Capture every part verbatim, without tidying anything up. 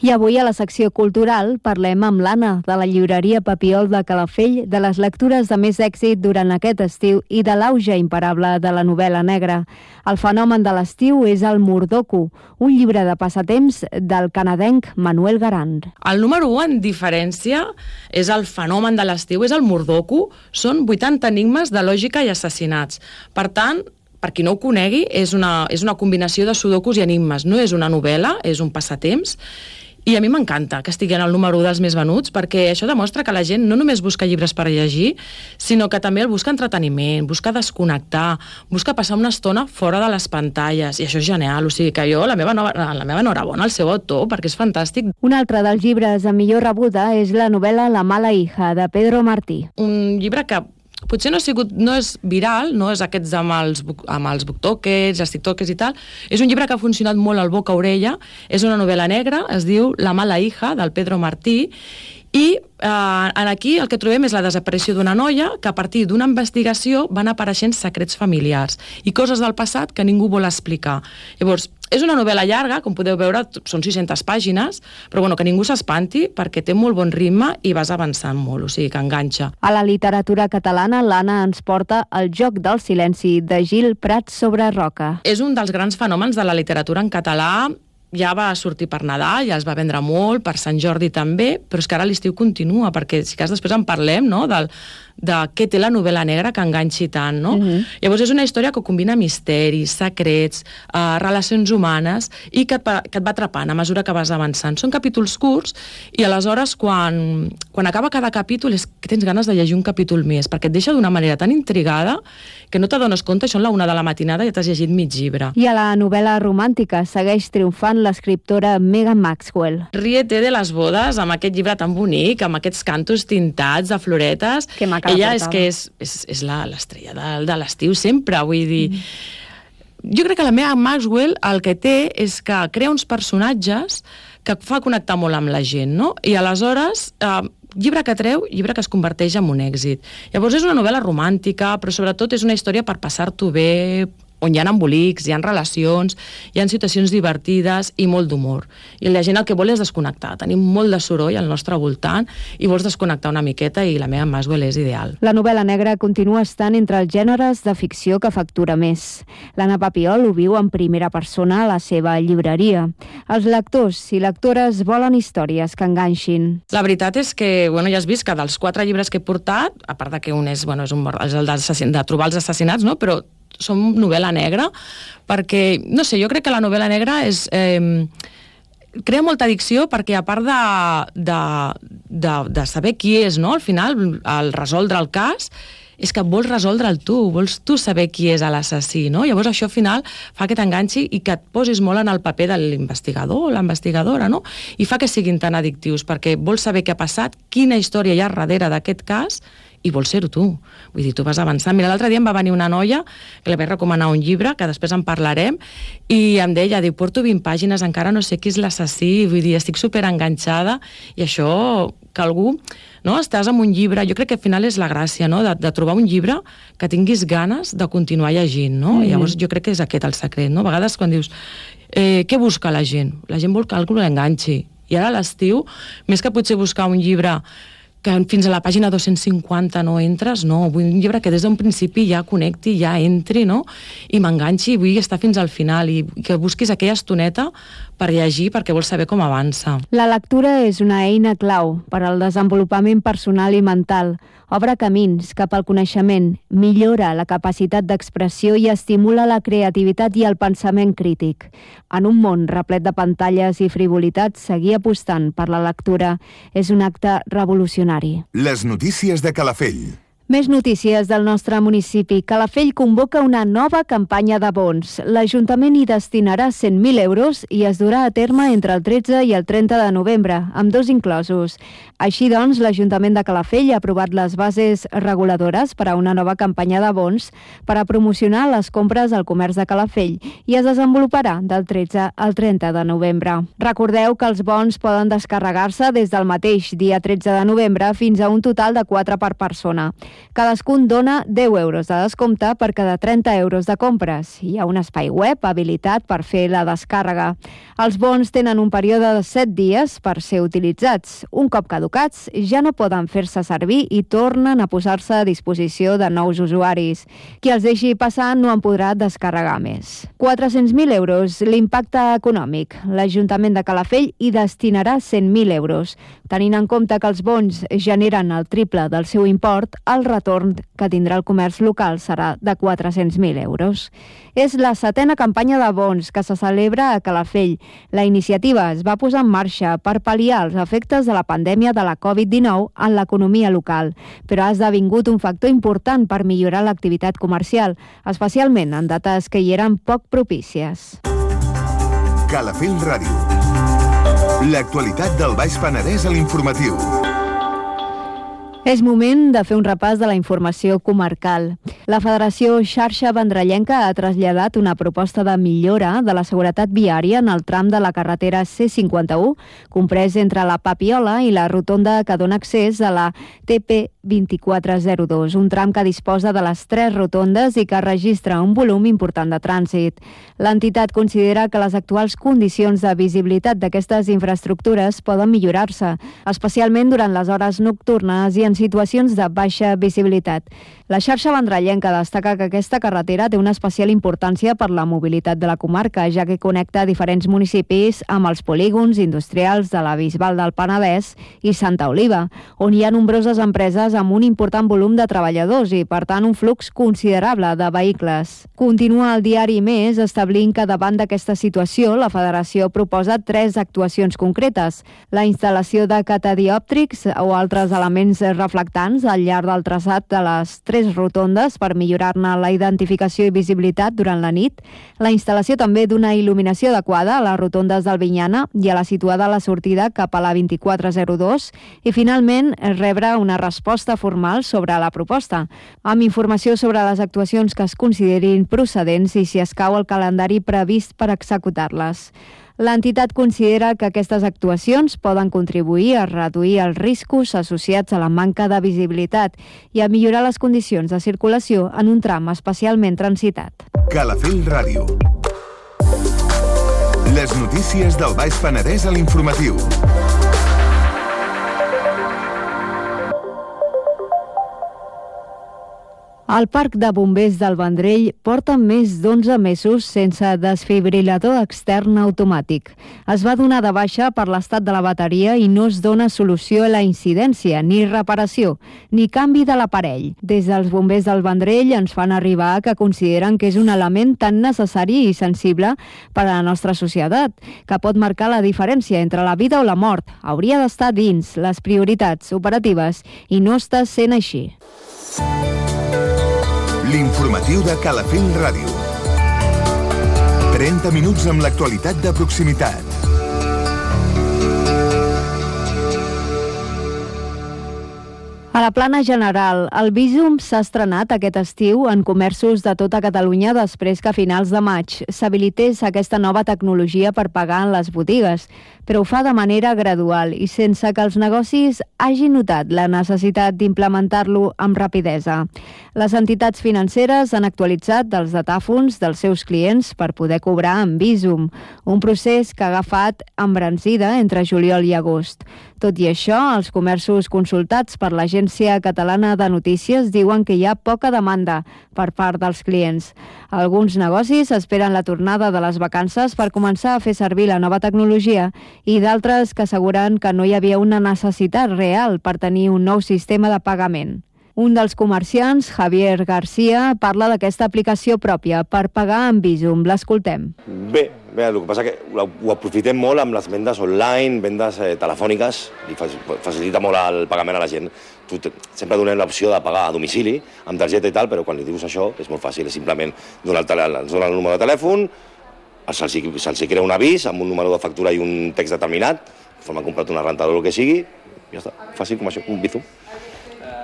I avui a la secció cultural parlem amb l'Anna, de la llibreria Papiol de Calafell, de les lectures de més èxit durant aquest estiu i de l'auge imparable de la novel·la negra. El fenomen de l'estiu és el Murdoku, un llibre de passatemps del canadenc Manuel Garand. El número u, en diferència, és el fenomen de l'estiu, és el Murdoku. Són vuitanta enigmes de lògica i assassinats. Per tant, per qui no ho conegui, és una, és una combinació de sudokus i enigmes. No és una novel·la, és un passatemps. I a mi m'encanta que estigui en el número u dels més venuts, perquè això demostra que la gent no només busca llibres per llegir, sinó que també el busca entreteniment, busca desconnectar, busca passar una estona fora de les pantalles, i això és genial. O sigui que jo, la meva, la meva enhorabona al seu autor, perquè és fantàstic. Un altre dels llibres amb millor rebuda és la novel·la La mala hija, de Pedro Martí. Un llibre que potser no, ha sigut, no és viral, no és aquests amb els, amb els booktokers, els tiktokers i tal. És un llibre que ha funcionat molt al boca a orella. És una novel·la negra, es diu La mala hija, del Pedro Martí, i eh, aquí el que trobem és la desaparició d'una noia que a partir d'una investigació van apareixent secrets familiars i coses del passat que ningú vol explicar. Llavors, és una novel·la llarga, com podeu veure, són sis-centes pàgines, però bueno, que ningú s'espanti perquè té molt bon ritme i vas avançant molt, o sigui que enganxa. A la literatura catalana, l'Anna ens porta El joc del silenci, de Gil Prat sobre Roca. És un dels grans fenòmens de la literatura en català. Ja va sortir per Nadal, ja es va vendre molt, per Sant Jordi també, però és que ara l'estiu continua, perquè si cas després en parlem, no?, del, de què té la novel·la negra que enganxi tant, no? Uh-huh. Llavors és una història que combina misteris, secrets, eh, relacions humanes, i que et, va, que et va atrapant a mesura que vas avançant. Són capítols curts, i aleshores quan, quan acaba cada capítol és que tens ganes de llegir un capítol més, perquè et deixa d'una manera tan intrigada que no t'adones compte, això a la una de la matinada ja t'has llegit mig llibre. I a la novel·la romàntica segueix triomfant l'escriptora Megan Maxwell. Ríete de les bodes, amb aquest llibre tan bonic, amb aquests cantos tintats de floretes. Que m'acaba Ella portava. és que és, és, és l'estrella de, de l'estiu sempre, vull dir... Mm. Jo crec que la Megan Maxwell el que té és que crea uns personatges que fa connectar molt amb la gent, no? I aleshores... Eh, llibre que treu, llibre que es converteix en un èxit. Llavors és una novel·la romàntica, però sobretot és una història per passar-t'ho bé, on hi ha embolics, hi ha relacions, hi ha situacions divertides i molt d'humor. I la gent el que vol és desconnectar. Tenim molt de soroll al nostre voltant i vols desconnectar una miqueta, i la meva Maxwell és ideal. La novel·la negra continua estant entre els gèneres de ficció que factura més. L'Anna Papiol ho viu en primera persona a la seva llibreria. Els lectors i lectores volen històries que enganxin. La veritat és que, bueno, ja has vist que dels quatre llibres que he portat, a part de que un és, bueno, és, un, és el de trobar els assassinats, no?, però som novel·la negra, perquè, no sé, jo crec que la novel·la negra és... Eh, crea molta addicció perquè, a part de, de, de, de saber qui és, no?, al final, al resoldre el cas, és que vols resoldre'l tu, vols tu saber qui és l'assassí, no? Llavors això al final fa que t'enganxi i que et posis molt en el paper de l'investigador o l'investigadora, no? I fa que siguin tan addictius, perquè vols saber què ha passat, quina història hi ha darrere d'aquest cas, i vols ser-ho tu. Vull dir, tu vas avançant. Mira, l'altre dia em va venir una noia que li vaig recomanar un llibre, que després en parlarem, i em deia, diu, porto vint pàgines, encara no sé qui és l'assassí, vull dir, estic superenganxada, i això, que algú, no?, estàs amb un llibre, jo crec que al final és la gràcia, no?, de, de trobar un llibre que tinguis ganes de continuar llegint, no? Mm. Llavors jo crec que és aquest el secret, no? A vegades quan dius, eh, què busca la gent? La gent vol que algú l'enganxi. I ara a l'estiu, més que potser buscar un llibre que fins a la pàgina dos-cents cinquanta no entres, no, vull un llibre que des d'un principi ja connecti, ja entri, no?, i m'enganxi, i vull estar fins al final, i que busquis aquella estoneta per llegir, perquè vols saber com avança. La lectura és una eina clau per al desenvolupament personal i mental. Obre camins cap al coneixement, millora la capacitat d'expressió i estimula la creativitat i el pensament crític. En un món replet de pantalles i frivolitats, seguir apostant per la lectura és un acte revolucionari. Les notícies de Calafell. Més notícies del nostre municipi. Calafell convoca una nova campanya de bons. L'Ajuntament hi destinarà cent mil euros i es durà a terme entre el tretze i el trenta de novembre, amb dos inclosos. Així doncs, l'Ajuntament de Calafell ha aprovat les bases reguladores per a una nova campanya de bons per a promocionar les compres al comerç de Calafell i es desenvoluparà del tretze al trenta de novembre. Recordeu que els bons poden descarregar-se des del mateix dia tretze de novembre fins a un total de quatre per persona. Cadascun dona deu euros de descompte per cada trenta euros de compres. Hi ha un espai web habilitat per fer la descàrrega. Els bons tenen un període de set dies per ser utilitzats. Un cop caducats, ja no poden fer-se servir i tornen a posar-se a disposició de nous usuaris. Qui els deixi passar no en podrà descarregar més. quatre-cents mil euros l'impacte econòmic. L'Ajuntament de Calafell hi destinarà cent mil euros. Tenint en compte que els bons generen el triple del seu import, el retorn que tindrà el comerç local serà de quatre-cents mil euros. És la setena campanya de bons que se celebra a Calafell. La iniciativa es va posar en marxa per pal·liar els efectes de la pandèmia de la covid dinou en l'economia local, però ha esdevingut un factor important per millorar l'activitat comercial, especialment en dates que hi eren poc propícies. Calafell Ràdio. L'actualitat del Baix Penedès a l'informatiu. És moment de fer un repàs de la informació comarcal. La Federació Xarxa Vendrellenca ha traslladat una proposta de millora de la seguretat viària en el tram de la carretera C cinquanta-u, comprès entre la Papiola i la rotonda que dona accés a la T P vint-i-quatre zero dos, un tram que disposa de les tres rotondes i que registra un volum important de trànsit. L'entitat considera que les actuals condicions de visibilitat d'aquestes infraestructures poden millorar-se, especialment durant les hores nocturnes i en situacions de baixa visibilitat. La xarxa vendrellenca destaca que aquesta carretera té una especial importància per la mobilitat de la comarca, ja que connecta diferents municipis amb els polígons industrials de la Bisbal del Penedès i Santa Oliva, on hi ha nombroses empreses amb un important volum de treballadors i, per tant, un flux considerable de vehicles. Continua el diari Més establint que davant d'aquesta situació la Federació proposa tres actuacions concretes: la instal·lació de catadiòptrics o altres elements reflectants al llarg del traçat de les tres rotondes per millorar-ne la identificació i visibilitat durant la nit, la instal·lació també d'una il·luminació adequada a les rotondes d'Albinyana i a la situada a la sortida cap a la vint-i-quatre zero dos i, finalment, rebre una resposta formal sobre la proposta, amb informació sobre les actuacions que es considerin procedents i si escau el calendari previst per executar-les. L'entitat considera que aquestes actuacions poden contribuir a reduir els riscos associats a la manca de visibilitat i a millorar les condicions de circulació en un tram especialment transitat. Calafell Ràdio. Les notícies del Baix Penedès a l'informatiu. El Parc de Bombers del Vendrell porta més d'onze mesos sense desfibrilador extern automàtic. Es va donar de baixa per l'estat de la bateria i no es dona solució a la incidència, ni reparació, ni canvi de l'aparell. Des dels Bombers del Vendrell ens fan arribar que consideren que és un element tan necessari i sensible per a la nostra societat, que pot marcar la diferència entre la vida o la mort. Hauria d'estar dins les prioritats operatives i no està sent així. L'informatiu de Calafell Ràdio. trenta minuts amb l'actualitat de proximitat. A la plana general, el Bizum s'ha estrenat aquest estiu en comerços de tota Catalunya després que a finals de maig s'habilités aquesta nova tecnologia per pagar en les botigues, però ho fa de manera gradual i sense que els negocis hagin notat la necessitat d'implementar-lo amb rapidesa. Les entitats financeres han actualitzat els datàfons dels seus clients per poder cobrar amb Bizum, un procés que ha agafat embranzida entre juliol i agost. Tot i això, els comerços consultats per l'Agència Catalana de Notícies diuen que hi ha poca demanda per part dels clients. Alguns negocis esperen la tornada de les vacances per començar a fer servir la nova tecnologia i d'altres que asseguren que no hi havia una necessitat real per tenir un nou sistema de pagament. Un dels comerciants, Javier García, parla d'aquesta aplicació pròpia per pagar amb Bizum. L'escoltem. Bé, bé, el que passa que ho aprofitem molt amb les vendes online, vendes eh, telefòniques, i facilita molt el pagament a la gent. Tu sempre donem l'opció de pagar a domicili, amb targeta i tal, però quan li dius això és molt fàcil, és simplement donar el, ens donar el número de telèfon, se'ls se crea un avís amb un número de factura i un text determinat, conforme han comprat una rentadora o el que sigui, i ja està, fàcil com això, un Bizum.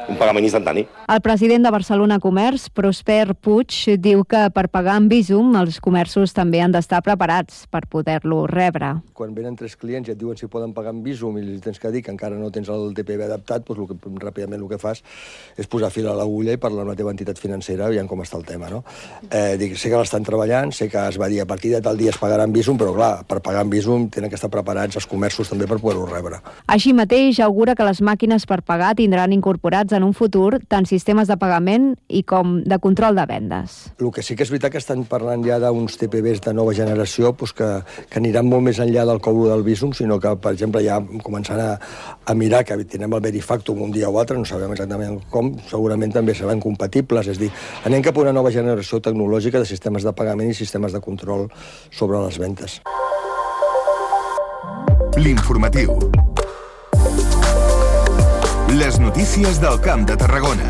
un pagament instantani. El president de Barcelona Comerç, Prosper Puig, diu que per pagar amb Bizum els comerços també han d'estar preparats per poder-lo rebre. Quan venen tres clients i et diuen si poden pagar amb Bizum i li tens que dir que encara no tens el T P V adaptat, doncs el que, ràpidament el que fas és posar fil a l'agulla i parlar amb la teva entitat financera i veient com està el tema. No? Eh, dic, sé que l'estan treballant, sé que es va dir a partir de tal dia es pagarà amb Bizum, però clar, per pagar amb Bizum tenen que estar preparats els comerços també per poder-ho rebre. Així mateix, augura que les màquines per pagar tindran incorporats en un futur tant sistemes de pagament i com de control de vendes. El que sí que és veritat que estan parlant ja d'uns T P Vs de nova generació doncs que, que aniran molt més enllà del cobro del Bizum, sinó que, per exemple, ja començant a, a mirar que tindrem el Verifactum un dia o altre, no sabem exactament com, segurament també seran compatibles, és a dir, anem cap a una nova generació tecnològica de sistemes de pagament i sistemes de control sobre les ventes. L'informatiu. Les notícies del Camp de Tarragona.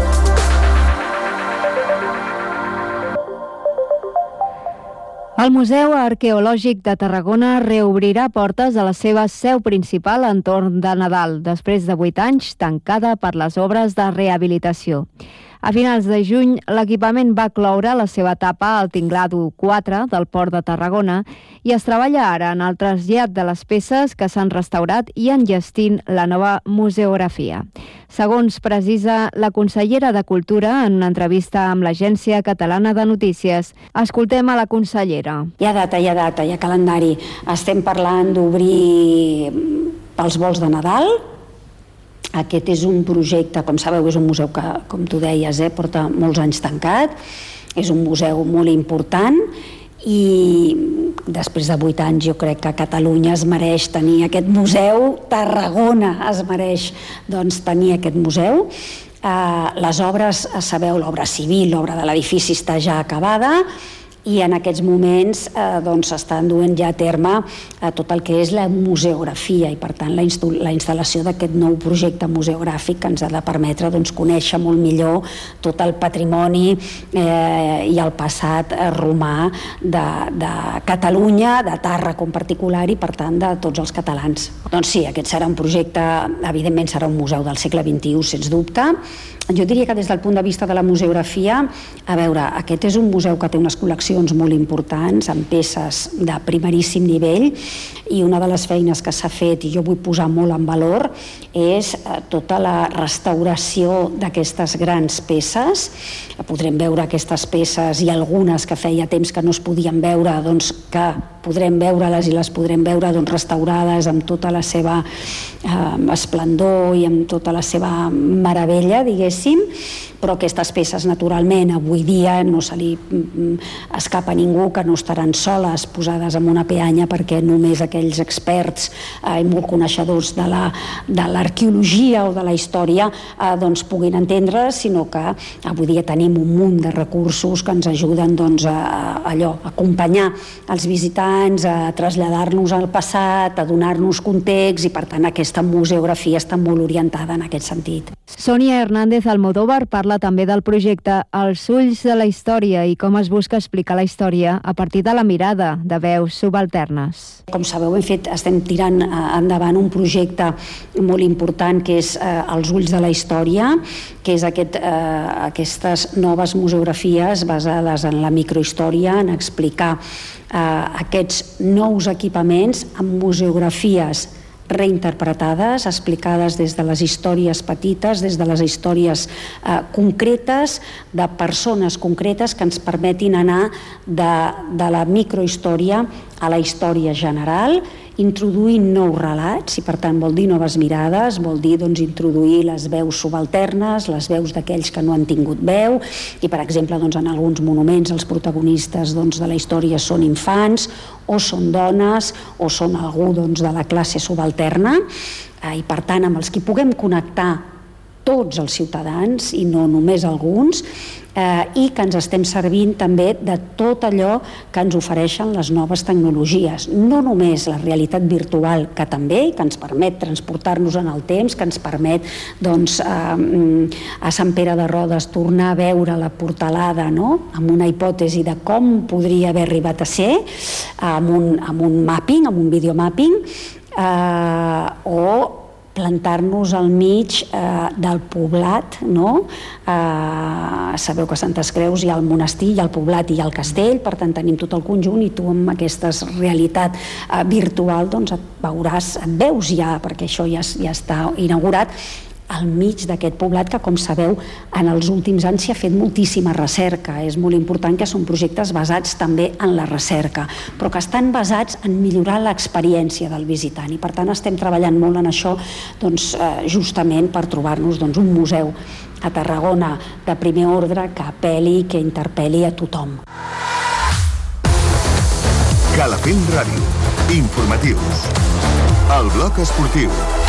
El Museu Arqueològic de Tarragona reobrirà portes a la seva seu principal entorn de Nadal, després de vuit anys tancada per les obres de rehabilitació. A finals de juny, l'equipament va cloure la seva etapa al tinglado quatre del Port de Tarragona i es treballa ara en el trasllat de les peces que s'han restaurat i enllestint la nova museografia. Segons precisa la consellera de Cultura en una entrevista amb l'Agència Catalana de Notícies. Escoltem a la consellera. Hi ha data, hi ha data, hi ha calendari. Estem parlant d'obrir pels vols de Nadal. Aquest és un projecte, com sabeu, és un museu que, com tu deies, eh, porta molts anys tancat. És un museu molt important i després de vuit anys jo crec que Catalunya es mereix tenir aquest museu, Tarragona es mereix doncs, tenir aquest museu. Eh, les obres, sabeu, l'obra civil, l'obra de l'edifici està ja acabada, i en aquests moments eh, doncs, s'estan duent ja a terme eh, tot el que és la museografia i per tant la, instal la instal·lació d'aquest nou projecte museogràfic que ens ha de permetre doncs, conèixer molt millor tot el patrimoni eh, i el passat eh, romà de, de Catalunya, de Tàrrega en particular i per tant de tots els catalans. Doncs sí, aquest serà un projecte, evidentment serà un museu del segle vint-i-u, sens dubte. Jo diria que des del punt de vista de la museografia, a veure, aquest és un museu que té unes col·leccions molt importants, amb peces de primeríssim nivell, i una de les feines que s'ha fet, i jo vull posar molt en valor, és tota la restauració d'aquestes grans peces. Podrem veure aquestes peces i algunes que feia temps que no es podien veure, doncs que podrem veure-les i les podrem veure doncs, restaurades amb tota la seva eh, esplendor i amb tota la seva meravella, diguéssim, però aquestes peces, naturalment, avui dia no se li escapa a ningú que no estaran soles posades en una peanya perquè només aquells experts eh, i molt coneixedors de la, de l'arqueologia o de la història eh, doncs puguin entendre, sinó que avui dia tenim un munt de recursos que ens ajuden doncs, a, a allò, a acompanyar els visitants, a traslladar-nos al passat, a donar-nos context i, per tant, aquesta museografia està molt orientada en aquest sentit. Sònia Hernández Almodóvar parla també del projecte Els ulls de la història i com es busca explicar la història a partir de la mirada de veus subalternes. Com sabeu, hem fet, estem tirant endavant un projecte molt important que és eh, Els ulls de la història, que és aquest, eh, aquestes noves museografies basades en la microhistòria, en explicar eh, aquests nous equipaments amb museografies reinterpretades, explicades des de les històries petites, des de les històries eh, concretes, de persones concretes que ens permetin anar de, de la microhistòria a la història general, introduint nous relats, i per tant vol dir noves mirades, vol dir doncs, introduir les veus subalternes, les veus d'aquells que no han tingut veu, i per exemple doncs, en alguns monuments els protagonistes doncs, de la història són infants, o són dones, o són algú doncs, de la classe subalterna, eh, i per tant amb els que puguem connectar tots els ciutadans i no només alguns, eh, i que ens estem servint també de tot allò que ens ofereixen les noves tecnologies. No només la realitat virtual, que també, que ens permet transportar-nos en el temps, que ens permet doncs, eh, a Sant Pere de Rodes tornar a veure la portalada, no?, amb una hipòtesi de com podria haver arribat a ser, amb un, amb un mapping, amb un videomapping, eh, o plantar-nos al mig eh, del poblat, no? Eh, sabeu que a Santes Creus hi ha el monestir, hi ha el poblat i hi ha el castell, per tant tenim tot el conjunt, i tu amb aquesta realitat eh, virtual doncs et veuràs, et veus ja, perquè això ja, ja està inaugurat, al mig d'aquest poblat que, com sabeu, en els últims anys s'hi ha fet moltíssima recerca. És molt important que són projectes basats també en la recerca, però que estan basats en millorar l'experiència del visitant, i per tant estem treballant molt en això, doncs, eh, justament per trobar-nos doncs, un museu a Tarragona de primer ordre que apel·li, que interpel·li a tothom. Calafell Ràdio. Informatius. El bloc esportiu.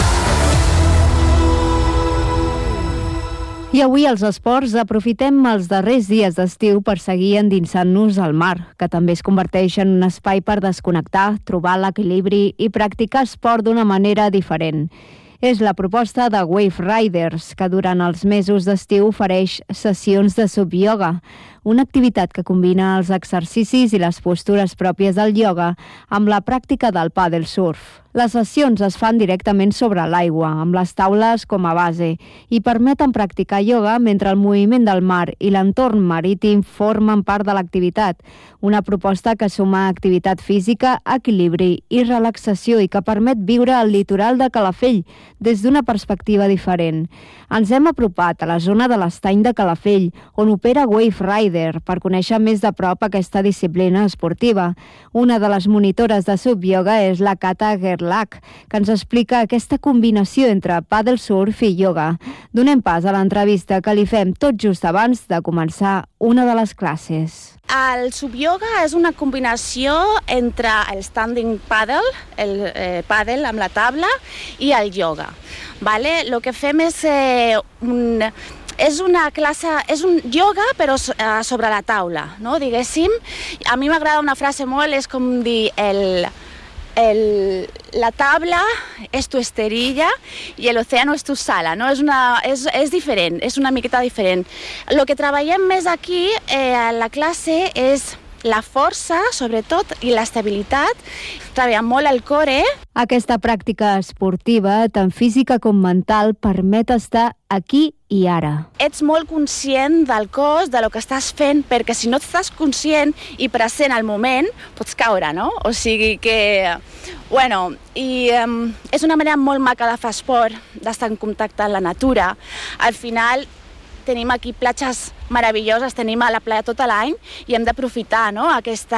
I avui als esports aprofitem els darrers dies d'estiu per seguir endinsant-nos al mar, que també es converteix en un espai per desconnectar, trobar l'equilibri i practicar esport d'una manera diferent. És la proposta de Wave Riders, que durant els mesos d'estiu ofereix sessions de sub-ioga, una activitat que combina els exercicis i les postures pròpies del ioga amb la pràctica del paddle surf. Les sessions es fan directament sobre l'aigua, amb les taules com a base, i permeten practicar ioga mentre el moviment del mar i l'entorn marítim formen part de l'activitat, una proposta que suma activitat física, equilibri i relaxació i que permet viure el litoral de Calafell des d'una perspectiva diferent. Ens hem apropat a la zona de l'estany de Calafell, on opera Wave Rider, per conèixer més de prop aquesta disciplina esportiva. Una de les monitores de sub-ioga és la Cata Gerlach, que ens explica aquesta combinació entre paddle surf i ioga. Donem pas a l'entrevista que li fem tot just abans de començar una de les classes. El sub-ioga és una combinació entre el standing paddle, el eh, paddle amb la taula, i el ioga. Vale? Lo que fem és eh, un... És una classe, és un ioga però eh, sobre la taula, no? Diguéssim. A mi m'agrada una frase molt, és com dir el, el, la taula és tu esterilla i l'oceano és tu sala, no? És, una, és, és diferent, és una miqueta diferent. El que treballem més aquí eh, a la classe és la força, sobretot, i l'estabilitat. Treballem molt el core. Aquesta pràctica esportiva, tant física com mental, permet estar aquí i ara. Ets molt conscient del cos, de lo que estàs fent, perquè si no estàs conscient i present al moment, pots caure, no? O sigui que, bueno, i um, és una manera molt maca de fer esport, d'estar en contacte amb la natura. Al final, tenim aquí platges meravelloses, tenim a la playa tot l'any i hem d'aprofitar, no? aquesta,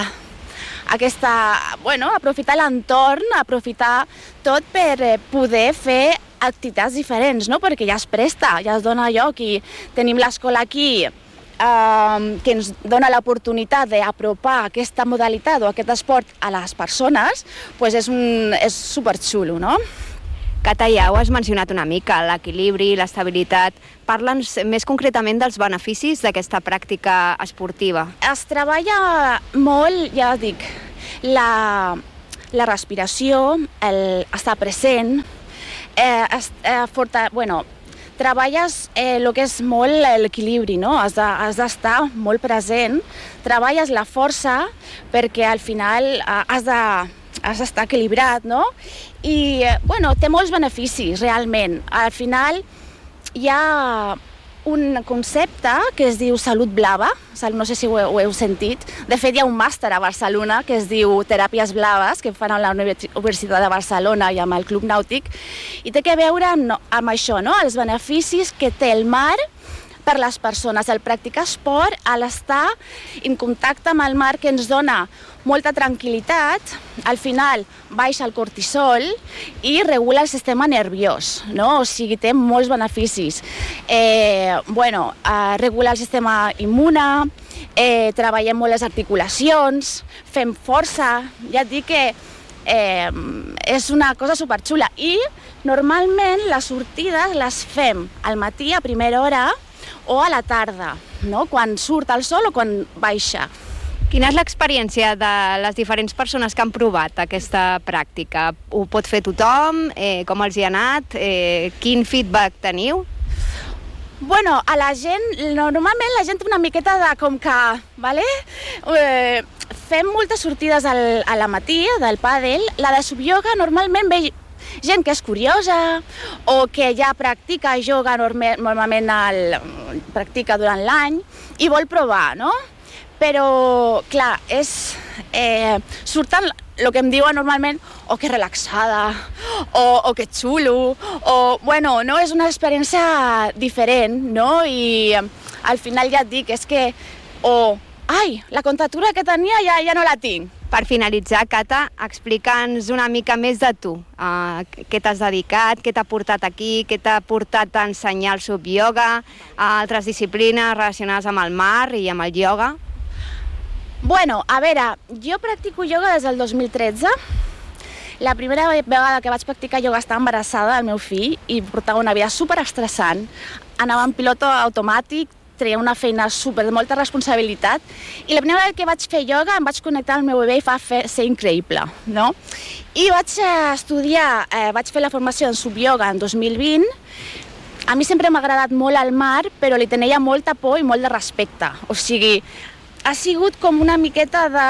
aquesta, bueno, aprofitar l'entorn, aprofitar tot per poder fer activitats diferents, no? Perquè ja es presta, ja es dona lloc i tenim l'escola aquí eh, que ens dona l'oportunitat d'apropar aquesta modalitat o aquest esport a les persones, pues és, un, és superxulo, no? Cata, ja ho has mencionat una mica, l'equilibri, l'estabilitat. Parla'ns més concretament dels beneficis d'aquesta pràctica esportiva. Es treballa molt, ja dic, la, la respiració, el estar present, eh, es, eh, forta, bueno, treballes el eh, que és molt l'equilibri, no? Has de, has d'estar molt present, treballes la força perquè al final eh, has de has d'estar equilibrat, no? I, bueno, té molts beneficis, realment. Al final hi ha un concepte que es diu salut blava, no sé si ho, ho heu sentit. De fet, hi ha un màster a Barcelona que es diu Teràpies Blaves, que fan a la Universitat de Barcelona i amb el Club Nàutic, i té que veure no, amb això, no? Els beneficis que té el mar per les persones, el practicar esport, a l'estar en contacte amb el mar, que ens dona molta tranquil·litat, al final baixa el cortisol i regula el sistema nerviós, no? O sigui, té molts beneficis. Eh, bueno, eh, regula el sistema immune, eh, treballem molt les articulacions, fem força, ja et dic que eh, és una cosa superxula. I normalment les sortides les fem al matí a primera hora o a la tarda, no? Quan surt el sol o quan baixa. Quina és l'experiència de les diferents persones que han provat aquesta pràctica? Ho pot fer tothom? Eh, com els hi ha anat? Eh, quin feedback teniu? Bueno, a la gent, normalment la gent té una miqueta de com que, vale? Eh, fem moltes sortides al, a la matí del pàdel. La de sub-ioga normalment ve gent que és curiosa o que ja practica ioga normalment el, practica durant l'any i vol provar, no? Però, clar, és... Eh, surten el que em diuen normalment o oh, que relaxada, o, o que xulo, o, bueno, no? És una experiència diferent, no? I al final ja et dic, és que, o, oh, ai, la contractura que tenia ja, ja no la tinc. Per finalitzar, Cata, explica'ns una mica més de tu. Uh, què t'has dedicat, què t'ha portat aquí, què t'ha portat a ensenyar el sub-ioga, uh, altres disciplines relacionades amb el mar i amb el ioga? Bueno, a veure, jo practico ioga des del dos mil tretze. La primera vegada que vaig practicar ioga estava embarassada del meu fill i portava una vida superestressant. Anava en piloto automàtic, treia una feina super, de molta responsabilitat, i la primera vegada que vaig fer ioga em vaig connectar amb el meu bebè i va fer, ser increïble, no? I vaig estudiar, eh, vaig fer la formació en sub-ioga en dos mil vint. A mi sempre m'ha agradat molt el mar, però li tenia molta por i molt de respecte. O sigui, ha sigut com una miqueta de...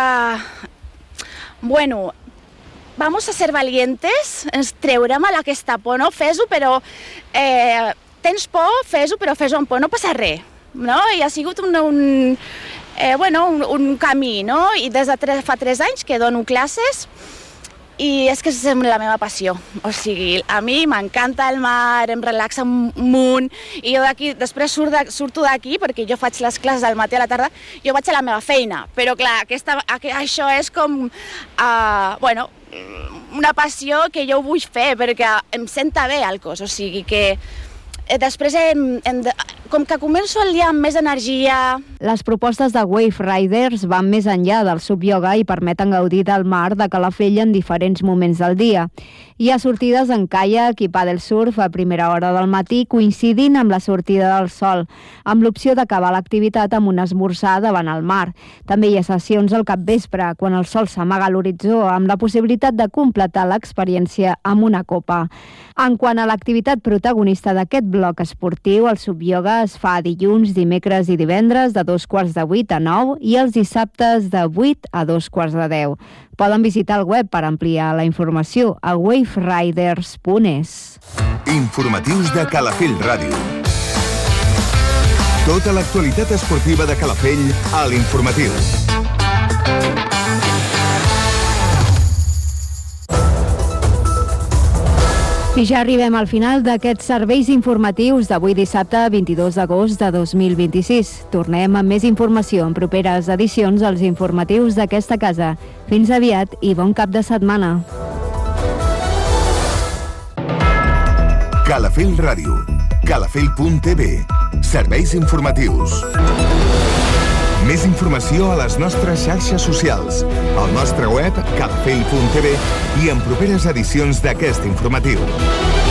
Bueno, vamos a ser valientes, ens treurem aquesta por, no? Fes-ho, però... Eh, tens por, fes-ho, però fes-ho amb por, no passa res. No? I ha sigut un, un, eh, bueno, un, un camí, no? I des de tres, fa tres anys que dono classes i és que és la meva passió. O sigui, a mi m'encanta el mar, em relaxa un munt, i jo d'aquí, després surt de, surto d'aquí, perquè jo faig les classes al matí a la tarda, jo vaig a la meva feina, però clar, aquesta, això és com, uh, bueno, una passió que jo vull fer, perquè em senta bé el cos, o sigui que després, hem, hem de, com que començo el dia amb més energia... Les propostes de Wave Riders van més enllà del sub-ioga i permeten gaudir del mar de Calafell en diferents moments del dia. Hi ha sortides en caiac i paddle surf a primera hora del matí, coincidint amb la sortida del sol, amb l'opció d'acabar l'activitat amb un esmorzar davant el mar. També hi ha sessions al capvespre, quan el sol s'amaga a l'horitzó, amb la possibilitat de completar l'experiència amb una copa. En quant a l'activitat protagonista d'aquest bloc esportiu, el sub-ioga es fa dilluns, dimecres i divendres de dos quarts de vuit a nou i els dissabtes de vuit a dos quarts de deu. Poden visitar el web per ampliar la informació a wave riders punt es. Informatius de Calafell Ràdio. Tota l'actualitat esportiva de Calafell a l'Informatiu. I ja arribem al final d'aquests serveis informatius d'avui dissabte vint-i-dos d'agost de dos mil vint-i-sis. Tornem amb més informació en properes edicions als informatius d'aquesta casa. Fins aviat i bon cap de setmana. Calafell Ràdio. Calafell punt tv. Serveis informatius. Més informació a les nostres xarxes socials, al nostre web calafell punt tv i en properes edicions d'aquest informatiu.